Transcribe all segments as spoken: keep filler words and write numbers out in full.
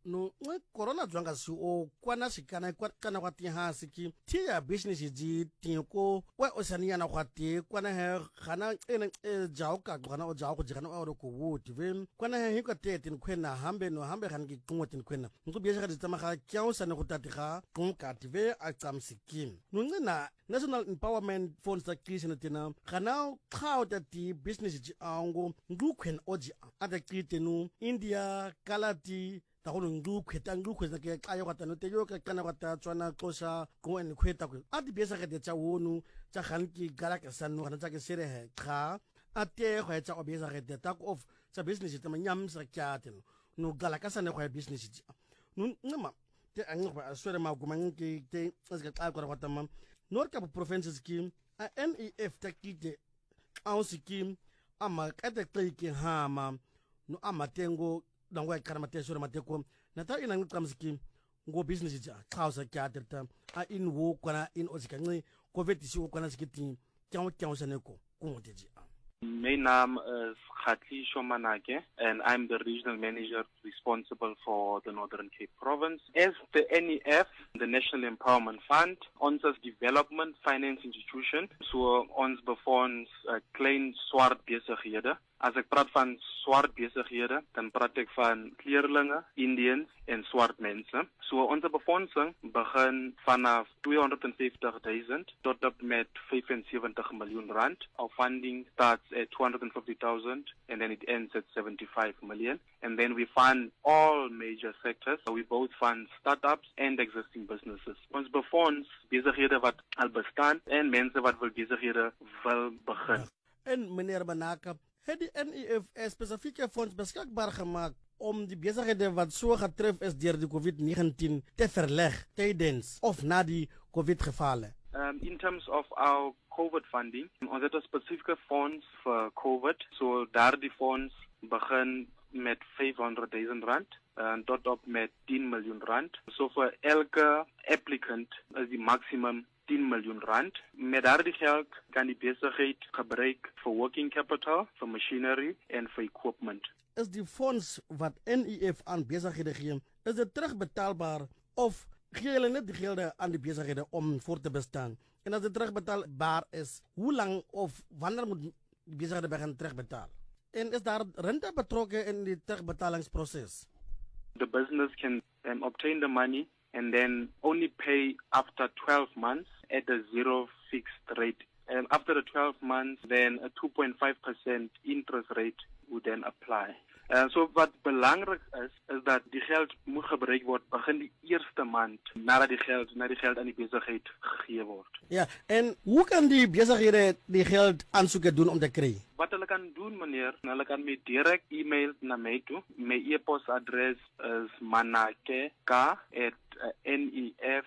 no corona dzwanga si o kwana sikana kana kwa ti hasi ki ti ya business ji ti ko wa osania na kwa ti kwana he khana ene jao ka kana o jao ko jikana o ko wuti ve kwana he ka te tin kwena hambe no hambe kan ki kungo tin kwena ngu biye ka tsama ga kyao sa ne go tatiga kun ka ti ve a tsam sikim no ngina National Empowerment Funds ta kisi na tina kana khao ta ti business ji ango ngu kwen oji ata kitenu India kalati ta go ngu kweta ngu kweta ke ayo ka tano te yo ka kana ka ta tswana tlosa go en kweta ko ati biesa ka te tsa wonu tsa ganki gara ka sanu kana tsa ke sere he kha ate go etsa obesa ka te talk of tsa business ta manyam sa kyateno no gala ka sane go business ji no ngama te ango ba aswere ma go mangi te tsa ka ka ka ta North Cape Province scheme a N E F takite au scheme ama kata klike hama no amatengo dangwa karama tesoro mateko nata ina ngam scheme ngo business ja khausa kyaterta a in wo kwana in ozikangi covid si wo kwana skiti kyawo kyawo saneko kungoteji. My name is Khatli Shomanake, and I'm the regional manager responsible for the Northern Cape Province. As the N E F, the National Empowerment Fund, ons development finance institution, so ons befonds uh, klein swart besighede. As ek praat van swart besighede, dan praat ek van kleerlinge, Indians en swart mense. So onze befondsing begin vanaf two hundred fifty thousand tot op met seventy-five miljoen rand. Our funding starts at two hundred fifty thousand and then it ends at seventy-five million. And then we fund all major sectors. So we both fund startups and existing businesses. Ons befonds besighede wat al bestaan en mense wat wil besighede wil begin. En meneer Manaka, het die N E F spesifieke fonds beskikbaar gemaak om die besighede wat so getref is deur die COVID nineteen te verleg tydens of na die COVID gevalle? Um, in terms of our COVID funding, ons het 'n spesifieke fonds vir COVID. So daardie fonds begin met five hundred thousand rand en tot op met ten miljoen rand. So vir elke applicant is die maximum ten miljoen rand. Met daardie geld kan die besigheid gebruik vir working capital, vir machinery en vir equipment. Is die fonds wat N E F aan besighede gee, is dit terugbetaalbaar of gee hulle net die gelde aan die besighede om voor te bestaan? En as dit terugbetaalbaar is, hoe lang of wanneer moet die besighede begin terugbetaal? En is daar rente betrokke in die terugbetalingsproses? The business can um, obtain the money and then only pay after twelve months at a zero fixed rate. And after the twelve months, then a two point five percent interest rate would then apply. Uh, so wat belangrik is, is dat die geld moet gebruik word begin die eerste maand nadat die geld, na die geld aan die besigheid gegee word. Ja, en hoe kan die besighede die geld aansoeke doen om te kry? Wat hulle kan doen, meneer, hulle kan my direk e-mail na my toe. My e-posadres is manake at n e f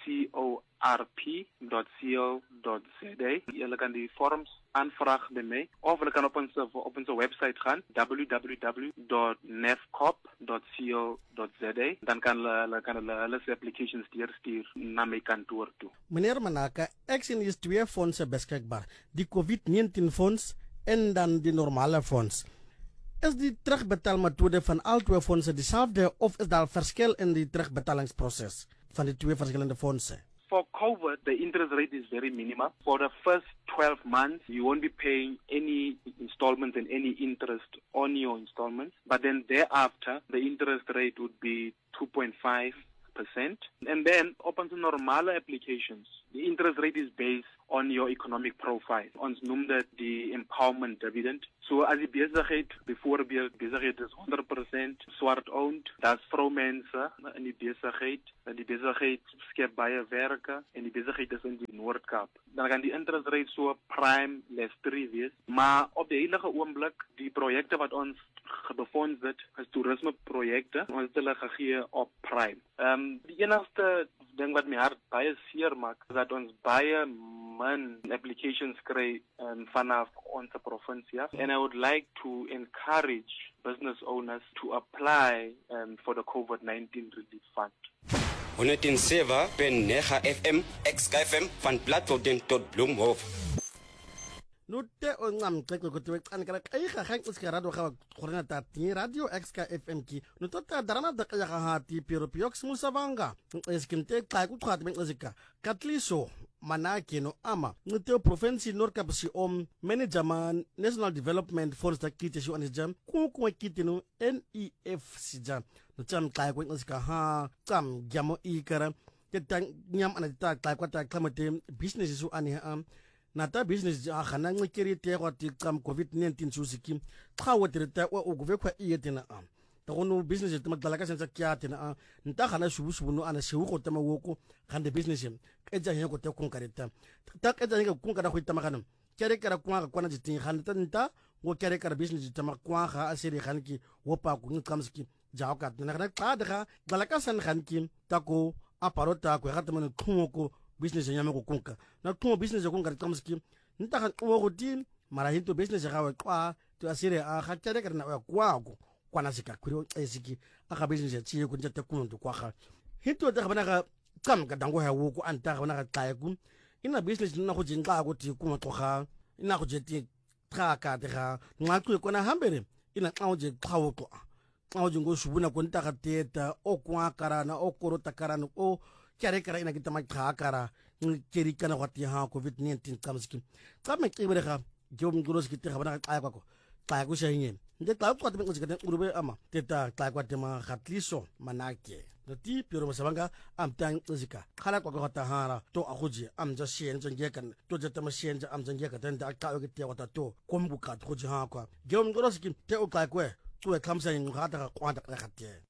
corp dot co dot za. Hulle kan die vorms aanvraag by my of hulle kan op ons op ons website gaan w w w dot nefcop dot co dot za. Dan kan hulle hulle kan hulle hulle se applications deurstuur na my kantoor toe. Meneer Manaka, ek sien hier twee fondse beskikbaar, die COVID nineteen fonds en dan die normale fonds. Is die terugbetaalmethode van al twee fondse dieselfde of is daar verskil in die terugbetalingsproses van die twee verskillende fondse? For COVID, the interest rate is very minimal. For the first twelve months, you won't be paying any installments and any interest on your installments. But then thereafter, the interest rate would be two point five percent. And then, open to normal applications, the interest rate is based on your economic profile. Ons noem dit die empowerment dividend. So as die besigheid, bijvoorbeeld besigheid is one hundred percent swart owned, daar's vroumense in die besigheid, en die besigheid skep baie werke en die besigheid is in die Noord-Kaap. Dan kan die interest rate so prime less three wees, maar op die heilige oomblik die projekte wat ons befonds dit is toerisme projekte, ons het hulle gegee op prime. Ehm um, die enigste ding wat my hart baie seer maak is dat ons baie min applications kry um, vanaf onze provinsie. And I would like to encourage business owners to apply um, for the COVID nineteen relief fund. one oh seven point nine F M, X K F M van Platform tot Bloemhof. no te o ngam qeqe ko te kan kala kai ga ga iska radio ga khorena ta ti radio X K F M ki no to ta darana da ga ha ti pero piox musavanga eskinte ka ku khat men izika katliso manake no ama ngite province nor kapsi om manager man national development for the kite shu anjam ku ku kite no N E F sija no cham ka ku izika ha cham gyamo ikara ke tan nyam anata ka ku ta klamate business su ani am nata business a khana ngikiri te kwa ti kam covid nineteen susiki thawo tirta wa uguve kwa iyetina am tagono business te magdala ka senza kya tina a nta khana shubu shubu no ana shewu ko tama woko khande business ke ja he ko te kun karita ta ke ja he kun kada ko tama kanam kere kara kwa kwa na jitin khanda nta wo kere kara business tama kwa kha asiri khanki wo pa ku ngamski jaw ka na kana ka da dala ka san khanki tako aparota ko ga tama no ko business nyame ko kunka na tumo business ko kunka tamski nta kan wo godin mara hinto business ga wa kwa to asire a ga tere kana wa kwa ko kwana sika kuri esiki aka business ti ko njata kunto kwa ga hinto da bana ga kam ga dango ha wo ko anta ga bana ga tsaye ku ina business na go jinga go ti kuma to ga ina go je ti tra ka de ga nga ku ko na hambere ina ka je thawo to ka je go shubuna ko nta ga teta o kwa karana o korota karana o kare kara ina kita makha kara kiri kana wati ha covid nineteen kamski kame kibere kha jom guros kiti khabana kaya ko kaya ko shahinye nde kaya ko atme ngikata urube ama teta kaya ko tema khatliso manake doti pero masabanga am tan zika khala ko ko ta hara to akhuji am ja shen jenge kan to jata ma shen ja am jenge ka tan da ka ko te wata to kombu ka to ji ha ko jom guros kiti te o kaya ko to e kamsa yin khata ka kwanta ka khatte